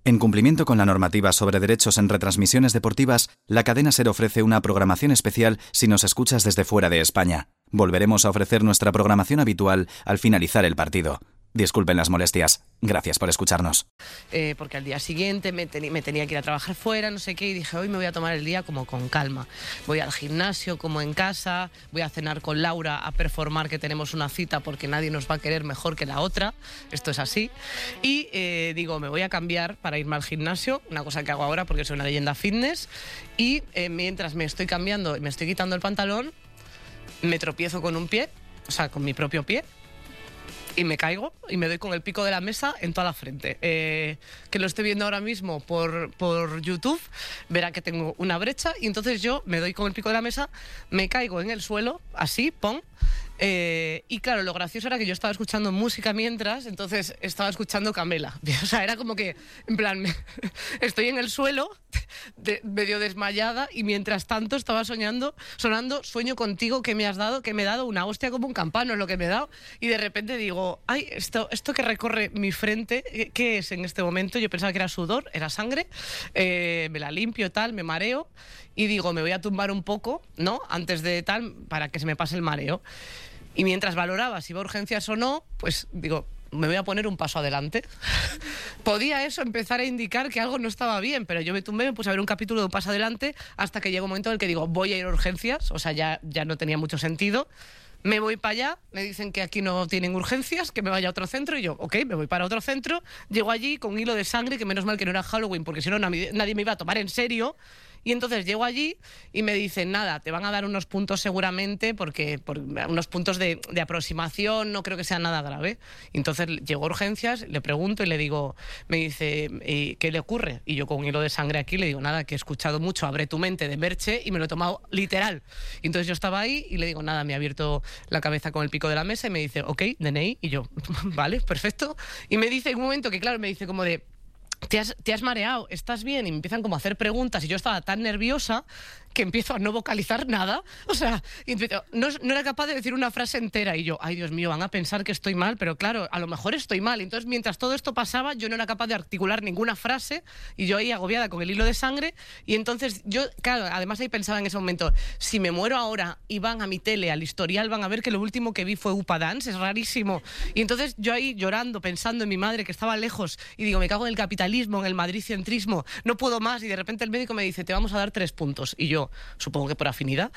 En cumplimiento con la normativa sobre derechos en retransmisiones deportivas, la cadena SER ofrece una programación especial si nos escuchas desde fuera de España. Volveremos a ofrecer nuestra programación habitual al finalizar el partido. Disculpen las molestias. Gracias por escucharnos. Porque al día siguiente me tenía que ir a trabajar fuera, no sé qué, y dije, hoy me voy a tomar el día como con calma. Voy al gimnasio como en casa, voy a cenar con Laura a performar que tenemos una cita porque nadie nos va a querer mejor que la otra. Esto es así. Y digo, me voy a cambiar para irme al gimnasio, una cosa que hago ahora porque soy una leyenda fitness. Y mientras me estoy cambiando, me estoy quitando el pantalón, me tropiezo con un pie, o sea, con mi propio pie. Y me caigo y me doy con el pico de la mesa en toda la frente. Que lo estoy viendo ahora mismo por YouTube, verá que tengo una brecha y entonces yo me doy con el pico de la mesa, me caigo en el suelo, así, ¡pum! Y claro, lo gracioso era que yo estaba escuchando música mientras, entonces estaba escuchando Camela. O sea, era como que, en plan, estoy en el suelo, medio desmayada, y mientras tanto estaba sonando Sueño contigo que me has dado, que me he dado una hostia como un campano, es lo que me he dado. Y de repente digo, ay, esto que recorre mi frente, ¿qué es en este momento? Yo pensaba que era sudor, era sangre, me la limpio, tal, me mareo, y digo, me voy a tumbar un poco, ¿no? Antes de tal, para que se me pase el mareo. Y mientras valoraba si iba a urgencias o no, pues digo, me voy a poner un paso adelante. Podía eso empezar a indicar que algo no estaba bien, pero yo me tumbé, me puse a ver un capítulo de un paso adelante hasta que llegó un momento en el que digo, voy a ir a urgencias, o sea, ya no tenía mucho sentido. Me voy para allá, me dicen que aquí no tienen urgencias, que me vaya a otro centro, y yo, ok, me voy para otro centro, llego allí con un hilo de sangre, que menos mal que no era Halloween, porque si no nadie me iba a tomar en serio. Y entonces llego allí y me dicen, nada, te van a dar unos puntos seguramente, porque por unos puntos de aproximación, no creo que sea nada grave. Y entonces llego a urgencias, le pregunto y le digo, me dice, ¿qué le ocurre? Y yo con un hilo de sangre aquí le digo, nada, que he escuchado mucho Abre tu mente de Merche y me lo he tomado literal. Y entonces yo estaba ahí y le digo, nada, me ha abierto la cabeza con el pico de la mesa y me dice, ok, DNI. Y yo, vale, perfecto. Y me dice en un momento que, claro, me dice como de, ¿Te has mareado? ¿Estás bien? Y me empiezan como a hacer preguntas y yo estaba tan nerviosa que empiezo a no vocalizar nada. O sea, no era capaz de decir una frase entera. Y yo, ay, Dios mío, van a pensar que estoy mal, pero claro, a lo mejor estoy mal. Entonces, mientras todo esto pasaba, yo no era capaz de articular ninguna frase y yo ahí agobiada con el hilo de sangre. Y entonces yo, claro, además ahí pensaba en ese momento, si me muero ahora y van a mi tele, al historial, van a ver que lo último que vi fue Upa Dance, es rarísimo. Y entonces yo ahí llorando, pensando en mi madre que estaba lejos y digo, me cago en el capitalismo, en el madridcentrismo, no puedo más. Y de repente el médico me dice, te vamos a dar 3 puntos. Y yo, supongo que por afinidad,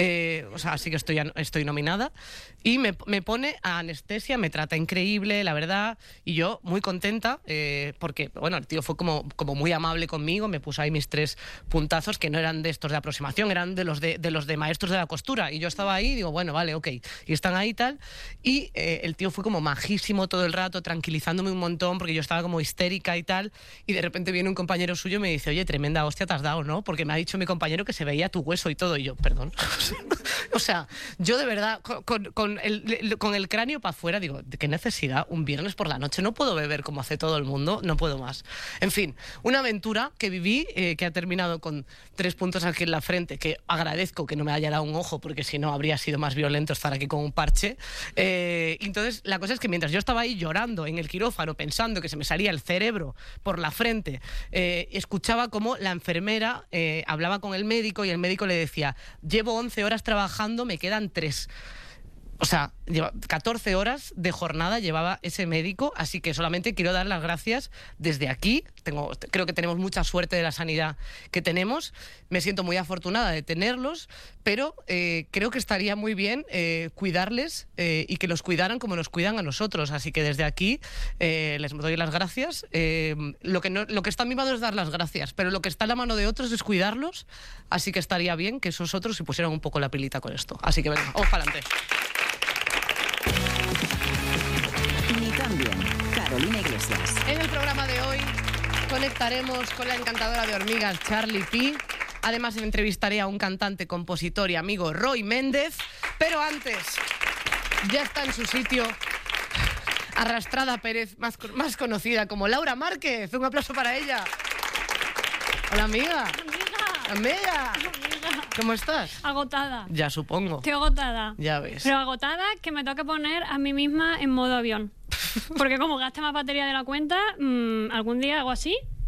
o sea, así que estoy nominada, y me pone a anestesia, me trata increíble, la verdad, y yo muy contenta, porque, bueno, el tío fue como muy amable conmigo, me puso ahí mis 3 puntazos, que no eran de estos de aproximación, eran de los de maestros de la costura, y yo estaba ahí y digo, bueno, vale, ok, y están ahí y tal, y el tío fue como majísimo todo el rato, tranquilizándome un montón, porque yo estaba como histérica y tal, y de repente viene un compañero suyo y me dice, oye, tremenda hostia te has dado, ¿no? Porque me ha dicho mi compañero que se veía tu hueso y todo, y yo, perdón. O sea, yo de verdad, con el cráneo para afuera, digo, ¿de qué necesidad? Un viernes por la noche, no puedo beber como hace todo el mundo, no puedo más. En fin, una aventura que viví, que ha terminado con 3 puntos aquí en la frente, que agradezco que no me haya dado un ojo, porque si no habría sido más violento estar aquí con un parche. Entonces, la cosa es que mientras yo estaba ahí llorando en el quirófano, pensando que se me salía el cerebro por la frente, escuchaba cómo la enfermera hablaba con el médico y el médico le decía, llevo 11 horas trabajando, me quedan 3. O sea, 14 horas de jornada llevaba ese médico, así que solamente quiero dar las gracias desde aquí. Creo que tenemos mucha suerte de la sanidad que tenemos. Me siento muy afortunada de tenerlos, pero creo que estaría muy bien cuidarles y que los cuidaran como nos cuidan a nosotros. Así que desde aquí les doy las gracias. Lo que está en mi mano es dar las gracias, pero lo que está en la mano de otros es cuidarlos. Así que estaría bien que esos otros se pusieran un poco la pilita con esto. Así que venga, vamos para adelante. Ni tan bien, Carolina Iglesias. En el programa de hoy conectaremos con la encantadora de hormigas Charlie P. Además entrevistaré a un cantante, compositor y amigo, Roy Méndez. Pero antes, ya está en su sitio Arrastrada Pérez, más conocida como Laura Márquez. Un aplauso para ella. Hola, amiga. Amiga. ¿Cómo estás? Agotada. Ya supongo. Estoy agotada. Ya ves. Pero agotada que me toca poner a mí misma en modo avión. Porque como gaste más batería de la cuenta, algún día hago así